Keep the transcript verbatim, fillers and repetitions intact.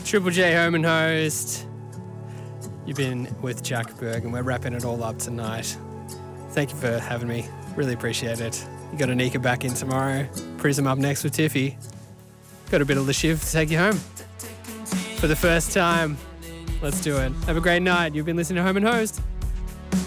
Triple J Home and Host. You've been with Jack Berg and we're wrapping it all up tonight. Thank you for having me. Really appreciate it. You got Anika back in tomorrow. Prism up next with Tiffy. Got a bit of the shift to take you home. For the first time, let's do it. Have a great night. You've been listening to Home and Host.